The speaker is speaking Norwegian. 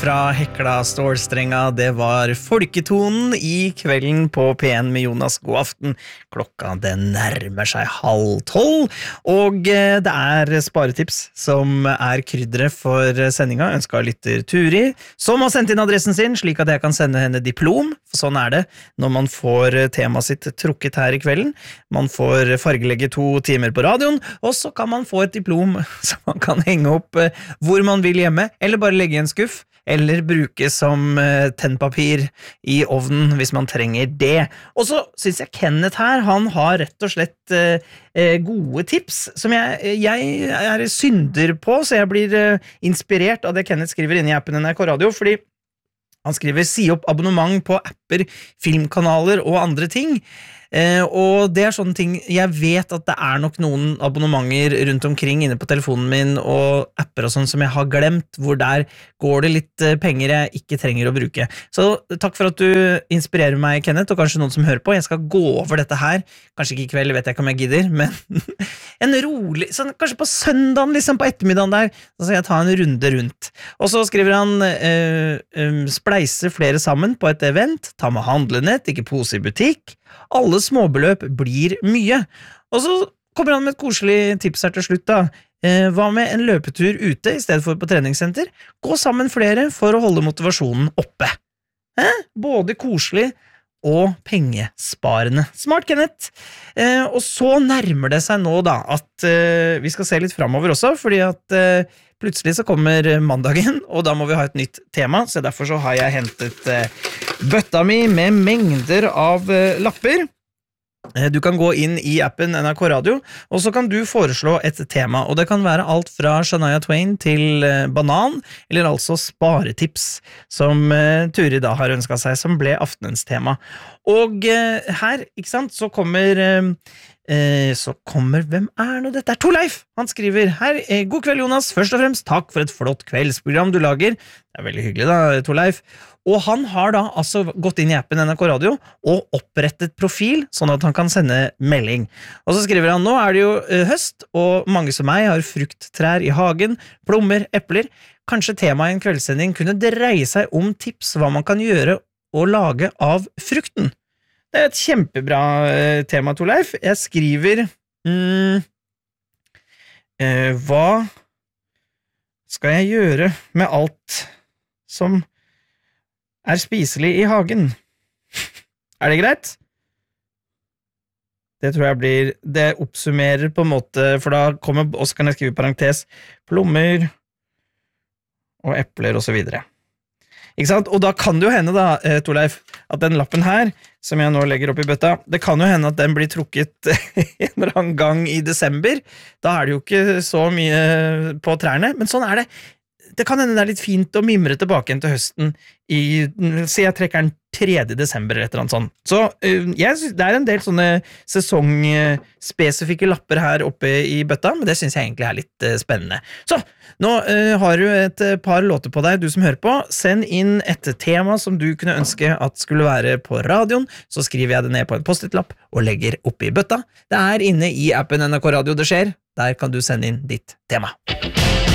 Fra Hekla stålstrenga, det var folketonen I kvelden på P1 med Jonas. God aften. Klokka den nærmer seg 11:30, og det sparetips som krydderet for sendinga. Ønska lytter Turi, som har sendt inn adressen sin, slik at jeg kan sende henne diplom, for sånn det når man får temaet sitt trukket her I kvelden. Man får fargelegge 2 timer på radioen, og så kan man få et diplom som man kan henge opp hvor man vil hjemme, eller bare legge I en skuff, eller bruke som tennpapir I ovnen hvis man trenger det. Og så synes jeg Kenneth her, han har rett og slett gode tips som jeg synder på, så jeg blir inspirert av det Kenneth skriver inne I appen NRK Radio, fordi han skriver si opp abonnement på apper, filmkanaler og andre ting. Og det sånne ting, jeg vet at det nok noen abonnementer rundt omkring inne på telefonen min og apper og sånn som jeg har glemt, hvor der går det litt penger jeg ikke trenger å bruke. Så takk for at du inspirerer meg, Kenneth, og kanskje noen som hører på. Jeg skal gå over dette her, kanskje ikke I kveld, vet jeg ikke om jeg gidder, men en rolig, sånn, kanskje på søndagen, liksom på ettermiddagen der, så skal jeg ta en runde rundt. Og så skriver han spleise flere sammen på et event, ta med handlenett, ikke pose I butikk. Alle småbeløp blir mye. Og så kommer han med et koselig tips her til slutt da. Hva med en løpetur ute I stedet for på treningssenter? Gå sammen flere for å holde motivasjonen oppe. Både koselig og pengesparende. Smart, Kenneth. Og så nærmer det seg nå da at vi skal se litt fremover også, fordi at plutselig så kommer mandagen, og da må vi ha et nytt tema, så derfor så har jeg hentet bøtta mi med mengder av lapper. Du kan gå inn I appen NRK Radio, og så kan du foreslå et tema, og det kan være alt fra Shania Twain til banan, eller altså sparetips, som Turi da har ønsket seg, som ble aftenens tema. Og her, ikke sant, så kommer, hvem nå dette? Torleif! Han skriver her, god kveld Jonas, først og fremst takk for et flott kveldsprogram du lager. Det veldig hyggelig da, Torleif. Og han har da altså gått inn I appen NRK Radio og opprettet profil, sånn at han kan sende melding. Og så skriver han, nå det jo høst, og mange som meg har frukttrær I hagen, plommer, epler. Kanskje temaet I en kveldssending kunne dreie seg om tips hva man kan gjøre og lage av frukten. Det et kjempebra tema, Torleif. Jeg skriver hva skal jeg gjøre med alt som spiselig I hagen? Det greit? Det tror jeg blir, det oppsummerer på en måte, for da kommer, også kan jeg skrive I parentes, plommer og epler og så videre. Ikke sant? Og da kan det jo hende da, Torleif, at den lappen her, som jeg nå legger opp I bøtta, det kan jo hende at den blir trukket en eller annen gang I desember. Da det jo ikke så mye på trærne, men sånn det. Det kan hende det litt fint å mimre tilbake igjen til høsten så jeg trekker den 3. desember eller et eller annet sånt. Så jeg synes det en del sånne sesongspesifikke lapper her oppe I bøtta, men det synes jeg egentlig litt spennende. Så, nå har du et par låter på deg, du som hører på. Send inn et tema som du kunne ønske at skulle være på radioen, så skriver jeg det ned på en post-it-lapp og legger opp I bøtta. Det inne I appen NRK Radio det skjer. Der kan du sende inn ditt tema.